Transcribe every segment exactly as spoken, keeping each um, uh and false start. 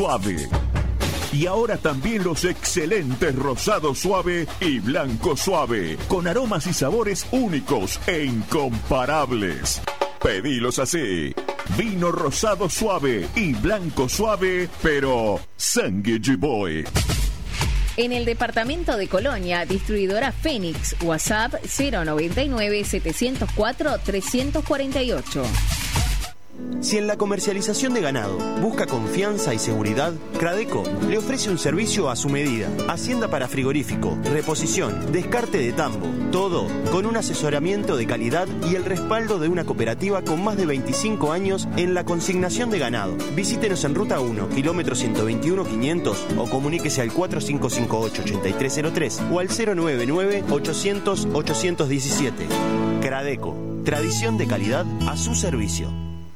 Suave. Y ahora también los excelentes Rosado Suave y Blanco Suave, con aromas y sabores únicos e incomparables. Pedilos así: vino rosado suave y blanco suave, pero Sanguille Boy. En el departamento de Colonia, distribuidora Fénix, WhatsApp cero noventa y nueve, setecientos cuatro, trescientos cuarenta y ocho. Si en la comercialización de ganado busca confianza y seguridad, Cradeco le ofrece un servicio a su medida. Hacienda para frigorífico, reposición, descarte de tambo, todo con un asesoramiento de calidad y el respaldo de una cooperativa con más de veinticinco años en la consignación de ganado. Visítenos en Ruta uno, kilómetro ciento veintiuno, quinientos o comuníquese al cuatro cinco cinco ocho, ocho tres cero tres o al cero nueve nueve, ochocientos, ochocientos diecisiete. Cradeco, tradición de calidad a su servicio.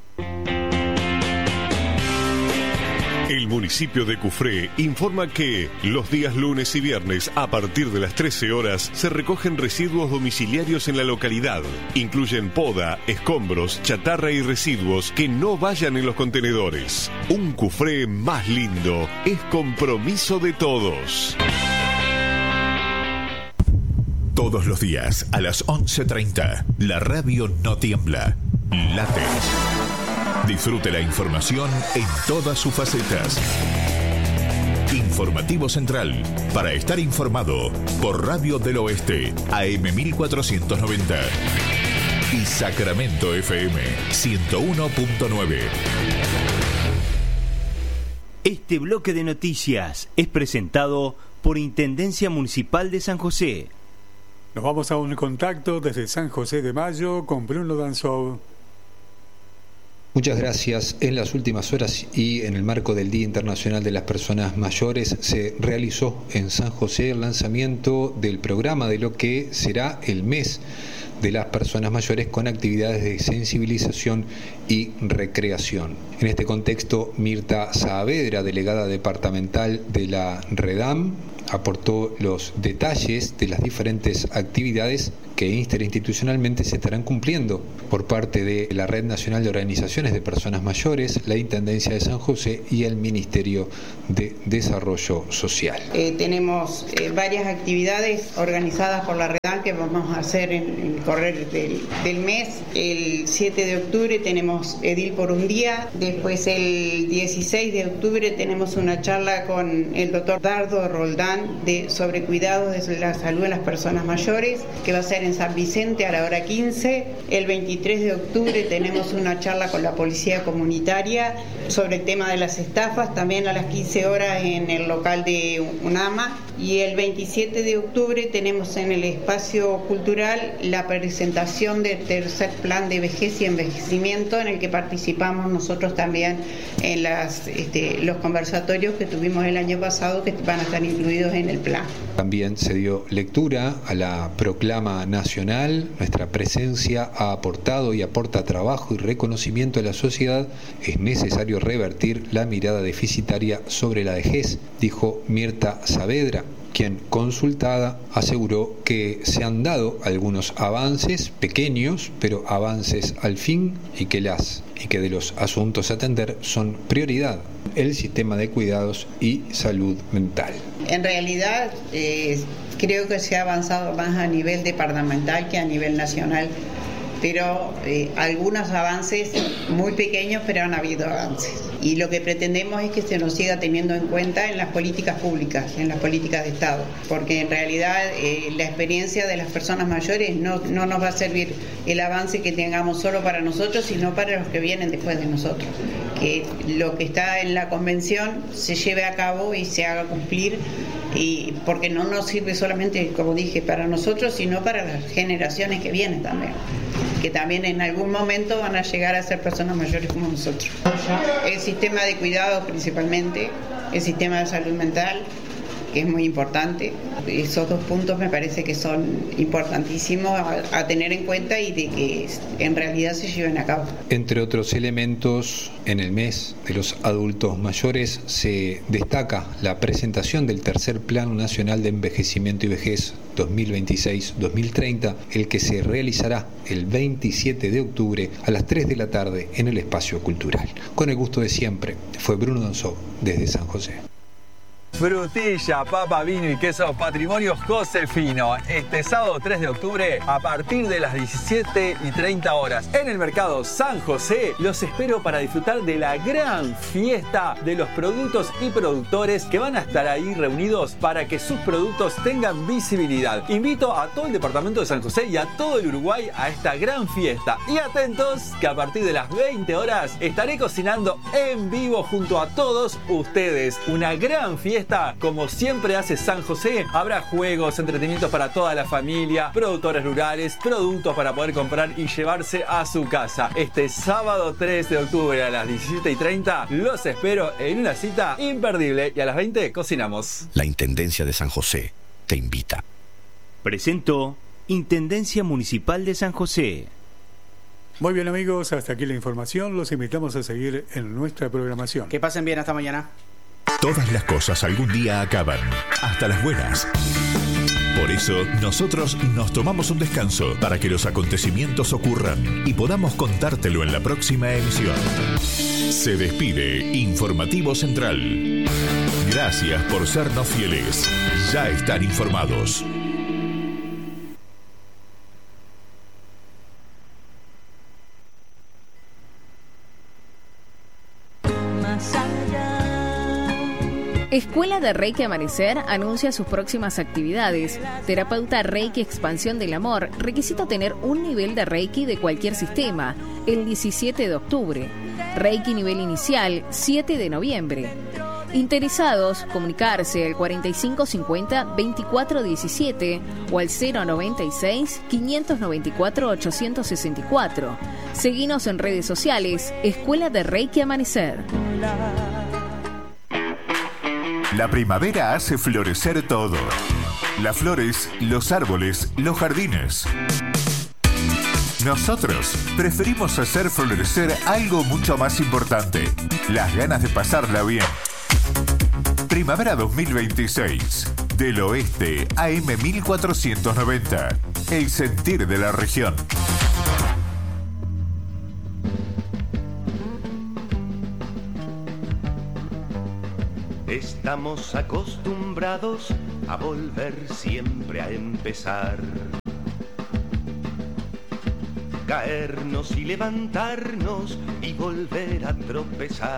El municipio de Cufré informa que los días lunes y viernes a partir de las trece horas se recogen residuos domiciliarios en la localidad. Incluyen poda, escombros, chatarra y residuos que no vayan en los contenedores. Un Cufré más lindo es compromiso de todos. Todos los días a las once treinta, la radio no tiembla, late. Disfrute la información en todas sus facetas. Informativo Central, para estar informado, por Radio del Oeste, A M mil cuatrocientos noventa. Y Sacramento F M, ciento uno punto nueve. Este bloque de noticias es presentado por Intendencia Municipal de San José. Nos vamos a un contacto desde San José de Mayo con Bruno Danzou. Muchas gracias. En las últimas horas y en el marco del Día Internacional de las Personas Mayores se realizó en San José el lanzamiento del programa de lo que será el mes de las personas mayores con actividades de sensibilización y recreación. En este contexto, Mirta Saavedra, delegada departamental de la REDAM, aportó los detalles de las diferentes actividades que interinstitucionalmente se estarán cumpliendo por parte de la Red Nacional de Organizaciones de Personas Mayores, la Intendencia de San José y el Ministerio de Desarrollo Social. Eh, tenemos eh, varias actividades organizadas por la REDAM que vamos a hacer en el correr del, del mes. El siete de octubre tenemos Edil por un día, después el dieciséis de octubre tenemos una charla con el doctor Dardo Roldán de sobre cuidados de la salud en las personas mayores, que va a ser en San Vicente a la hora quince. El veintitrés de octubre tenemos una charla con la Policía Comunitaria sobre el tema de las estafas, también a las quince horas en el local de UNAMA. Y el veintisiete de octubre tenemos en el espacio cultural la presentación del tercer plan de vejez y envejecimiento, en el que participamos nosotros también en las, este, los conversatorios que tuvimos el año pasado, que van a estar incluidos en el plan. También se dio lectura a la proclama nacional. Nuestra presencia ha aportado y aporta trabajo y reconocimiento a la sociedad. Es necesario revertir la mirada deficitaria sobre la vejez, dijo Mirta Saavedra, quien, consultada, aseguró que se han dado algunos avances, pequeños, pero avances al fin, y que las y que de los asuntos a atender son prioridad el sistema de cuidados y salud mental. En realidad, eh, creo que se ha avanzado más a nivel departamental que a nivel nacional, pero eh, algunos avances muy pequeños, pero han habido avances. Y lo que pretendemos es que se nos siga teniendo en cuenta en las políticas públicas, en las políticas de Estado, porque en realidad eh, la experiencia de las personas mayores no, no nos va a servir el avance que tengamos solo para nosotros, sino para los que vienen después de nosotros. Que lo que está en la convención se lleve a cabo y se haga cumplir, y porque no nos sirve solamente, como dije, para nosotros, sino para las generaciones que vienen también, que también en algún momento van a llegar a ser personas mayores como nosotros. El sistema de cuidado principalmente, el sistema de salud mental, que es muy importante. Esos dos puntos me parece que son importantísimos a, a tener en cuenta y de que en realidad se lleven a cabo. Entre otros elementos, en el mes de los adultos mayores se destaca la presentación del tercer Plan Nacional de Envejecimiento y Vejez dos mil veintiséis dos mil treinta, el que se realizará el veintisiete de octubre a las tres de la tarde en el Espacio Cultural. Con el gusto de siempre, fue Bruno Donzó desde San José. Frutilla, papa, vino y queso Patrimonio Josefino. Este sábado tres de octubre a partir de las diecisiete y treinta horas en el Mercado San José. Los espero para disfrutar de la gran fiesta de los productos y productores que van a estar ahí reunidos para que sus productos tengan visibilidad. Invito a todo el departamento de San José y a todo el Uruguay a esta gran fiesta. Y atentos que a partir de las veinte horas estaré cocinando en vivo junto a todos ustedes. Una gran fiesta. Como siempre hace San José, habrá juegos, entretenimientos para toda la familia, productores rurales, productos para poder comprar y llevarse a su casa. Este sábado tres de octubre a las diecisiete y treinta los espero en una cita imperdible y a las veinte cocinamos. La Intendencia de San José te invita. Presentó Intendencia Municipal de San José. Muy bien, amigos, hasta aquí la información. Los invitamos a seguir en nuestra programación. Que pasen bien, hasta mañana. Todas las cosas algún día acaban, hasta las buenas. Por eso, nosotros nos tomamos un descanso para que los acontecimientos ocurran y podamos contártelo en la próxima emisión. Se despide Informativo Central. Gracias por sernos fieles. Ya están informados. Escuela de Reiki Amanecer anuncia sus próximas actividades. Terapeuta Reiki Expansión del Amor. Requisito tener un nivel de Reiki de cualquier sistema. El diecisiete de octubre. Reiki nivel inicial, siete de noviembre. Interesados, comunicarse al cuarenta y cinco cincuenta veinticuatro diecisiete o al cero noventa y seis quinientos noventa y cuatro ochocientos sesenta y cuatro. Seguinos en redes sociales. Escuela de Reiki Amanecer. La primavera hace florecer todo. Las flores, los árboles, los jardines. Nosotros preferimos hacer florecer algo mucho más importante: las ganas de pasarla bien. Primavera dos mil veintiséis. Del Oeste, A M mil cuatrocientos noventa. El sentir de la región. Estamos acostumbrados a volver siempre a empezar. Caernos y levantarnos y volver a tropezar.